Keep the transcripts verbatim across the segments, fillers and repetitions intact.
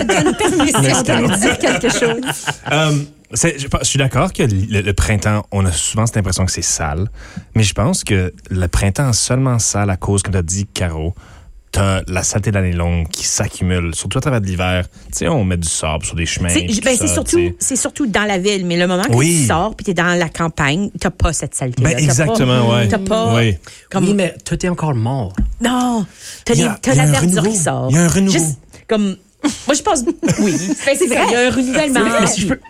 te donne permission de nous dire quelque chose. Um, c'est, je, je suis d'accord que le, le printemps, on a souvent cette impression que c'est sale, mais je pense que le printemps est seulement sale à cause, comme tu as dit, Caro, t'as la saleté de l'année longue qui s'accumule, surtout à travers de l'hiver. Tu sais, on met du sable sur des chemins. C'est, ben, ça, c'est, surtout, c'est surtout dans la ville, mais le moment que oui. tu sors puis tu es dans la campagne, tu n'as pas cette saleté-là. Ben, exactement, oui. ouais. Tu n'as pas. Oui. Comme... Oui, mais tout est encore mort. Non, tu as, a, la verdure qui sort. Il y a un renouveau. Juste comme. Moi, je pense. Oui, ben, c'est vrai. Il y a un renouvellement. Mais si je peux.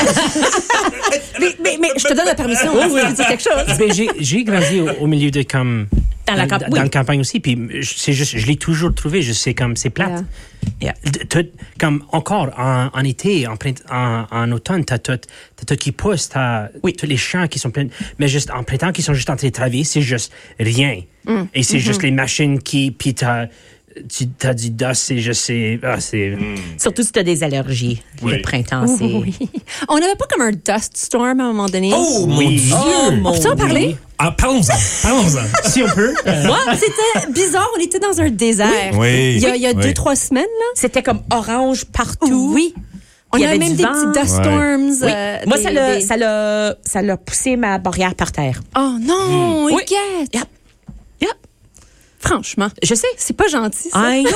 mais, mais, mais je te donne la permission. Oui, oui. Tu dire quelque chose. Ben, j'ai, j'ai grandi au, au milieu de comme. Dans la camp- campagne. Dans la campagne aussi. Puis c'est juste, je l'ai toujours trouvé. Je sais comme c'est plate. Yeah. Yeah. Tout, comme encore en, en été, en, print, en, en automne, t'as tout, t'as tout qui pousse, t'as oui. tous les champs qui sont pleins. Mais juste en printemps, qui sont juste en train de travailler, c'est juste rien. Mm. Et c'est mm-hmm. juste les machines qui. Puis t'as. Tu as du dust, c'est je sais. Ah, c'est... Mm. Surtout si tu as des allergies. Oui. Le printemps, c'est. Oui. On n'avait pas comme un dust storm à un moment donné. Oh, mon oui. Dieu! Oh, mon Peux-tu en parler? Ah, parlons-en, parlons-en. Si on peut. Euh... Moi, c'était bizarre. On était dans un désert. Oui. Il y a, il y a oui. deux, trois semaines, là. C'était comme orange partout. Oui. On il y avait, avait même des vent. petits dust ouais. storms. Oui. Euh, Moi, des, ça, l'a, des... ça, l'a, ça l'a poussé ma barrière par terre. Oh non, mmh. Huguette! Oui. Yep. Yep. Franchement. Je sais. C'est pas gentil, ça. I know.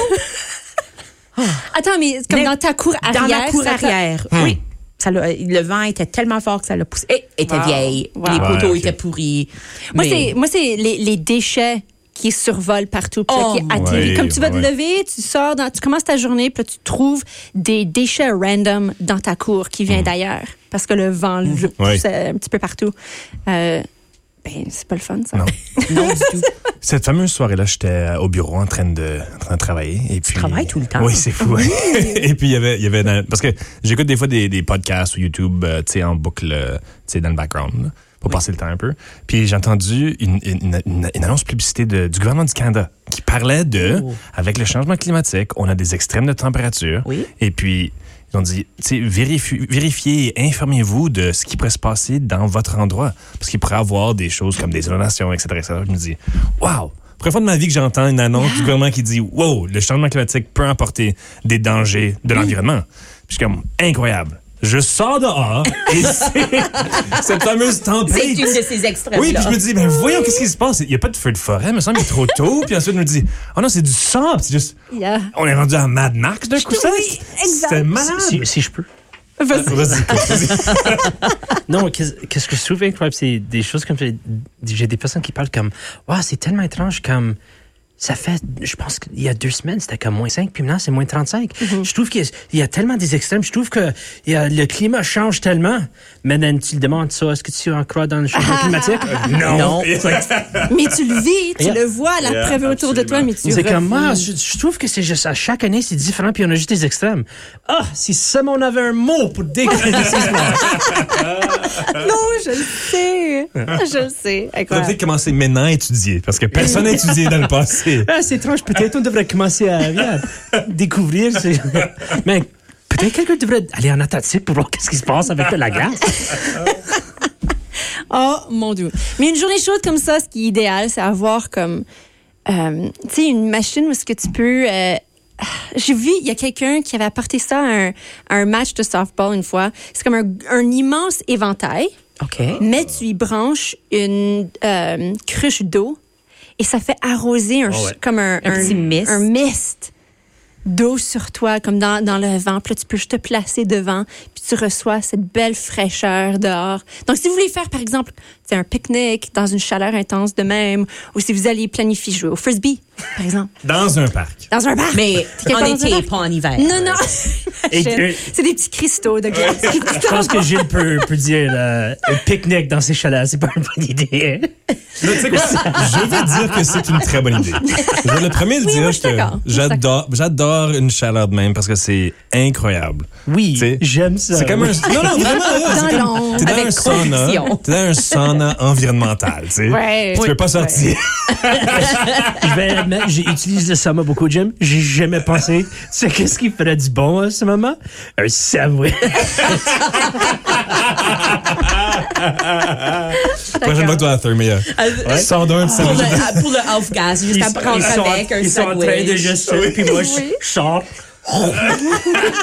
oh. Attends, mais comme mais dans ta cour arrière. Dans ma cour arrière, hum. oui. Ça l'a, le vent était tellement fort que ça l'a poussé. Et était wow. vieille. Wow. Les poteaux ouais, okay. étaient pourris. Moi, mais... c'est, moi, c'est les, les déchets qui survolent partout, puis oh, là, qui atterrissent. ouais, Comme tu vas ouais. te lever, tu sors, dans, tu commences ta journée, puis là, tu trouves des déchets random dans ta cour qui viennent mmh. d'ailleurs, parce que le vent le pousse ouais. un petit peu partout. Euh, ben, c'est pas le fun, ça. Non. Non, du tout. Cette fameuse soirée-là, j'étais au bureau en train de, en train de travailler. Et puis, tu travailles tout le temps. Oui, c'est fou. Et puis, il y avait, il y avait dans, parce que j'écoute des fois des, des podcasts ou YouTube, euh, tu sais, en boucle, tu sais, dans le background, là, pour oui. passer le temps un peu. Puis, j'ai entendu une, une, une, une annonce publicité de, du gouvernement du Canada qui parlait de, oh. avec le changement climatique, on a des extrêmes de température. Oui. Et puis, ils ont dit, tu sais, vérifiez, vérifiez et informez-vous de ce qui pourrait se passer dans votre endroit. Parce qu'il pourrait y avoir des choses comme des inondations, et cetera, et cetera. Je me dis, wow! Première fois de ma vie que j'entends une annonce yeah. du gouvernement qui dit, wow, le changement climatique peut apporter des dangers de l'environnement. Puis je suis comme, incroyable. Je sors dehors et c'est cette fameuse tempête. C'est une de ces extrêmes. Oui, puis je me dis, ben voyons, qu'est-ce qui se passe? Il n'y a pas de feu de forêt, il me semble qu'il est trop tôt. Puis ensuite, je me dis, oh non, c'est du sable. C'est juste, yeah. on est rendu à Mad Max d'un coup, ça. Oui, exact. C'était malade. Si, si je peux. Vas-y. Vas-y, vas-y. Non, qu'est-ce, qu'est-ce que je trouve incroyable, c'est des choses comme j'ai des personnes qui parlent comme, wow, c'est tellement étrange, comme ça fait, je pense qu'il y a deux semaines, c'était comme moins cinq, puis maintenant, c'est moins trente-cinq. Mm-hmm. Je trouve qu'il y a, il y a tellement des extrêmes. Je trouve que il y a, le climat change tellement. Mais then, tu le demandes ça, est-ce que tu en crois dans le changement climatique? Non. non. Mais tu le vis, tu yeah. le vois, la yeah, preuve autour de toi, mais tu c'est refuses. Comme moi, je, je trouve que c'est juste, à chaque année, c'est différent, puis on a juste des extrêmes. Ah, oh, si seulement on avait un mot pour décrire ces Non, je le sais. Je le sais. Il faudrait peut-être commencer maintenant à étudier, parce que personne n'a étudié dans le passé. Ah, c'est étrange. Peut-être on devrait commencer à bien, découvrir. C'est... Mais peut-être quelqu'un devrait aller en Antarctique pour voir qu'est-ce qui se passe avec la glace. Oh, mon Dieu. Mais une journée chaude comme ça, ce qui est idéal, c'est avoir comme, euh, tu sais, une machine où est-ce que tu peux... Euh, j'ai vu, il y a quelqu'un qui avait apporté ça à un, à un match de softball une fois. C'est comme un, un immense éventail. OK. Mais tu y branches une euh, cruche d'eau et ça fait arroser un, oh ouais. comme un, un, un petit mist. Un mist d'eau sur toi, comme dans, dans le vent. Puis là, tu peux juste te placer devant, puis tu reçois cette belle fraîcheur dehors. Donc, si vous voulez faire, par exemple, un pique-nique dans une chaleur intense de même, ou si vous allez planifier jouer au frisbee, par exemple. Dans un parc. Dans un parc. Mais en été, pas en hiver. Non, non. Et, euh, c'est des petits cristaux de glace. Je pense que Gilles peut, peut dire euh, un pique-nique dans ces chaleurs, c'est pas une bonne idée. Là, tu sais quoi? Je vais dire que c'est une très bonne idée. Je vais le premier le oui, dire. moi, je suis d'accord. J'adore, j'adore une chaleur de même parce que c'est incroyable. Oui, t'sais, j'aime ça. C'est comme un... Non, non, vraiment. Là, dans c'est comme, t'es dans avec un sauna. T'es dans un sauna environnemental, tu sais. Ouais. Tu oui, peux pas sortir. Ouais. Je vais admettre, j'utilise le sauna beaucoup, Jim. J'ai jamais pensé. Tu sais, qu'est-ce qui ferait du bon à ce moment? Un Subway. Prochaine fois que tu vas à Thermia. Ouais. Sors d'un pour, le, pour le off-gas, juste à prendre ils sont, avec un Ils sont en train de juste... Oui. Puis moi, je, je sors.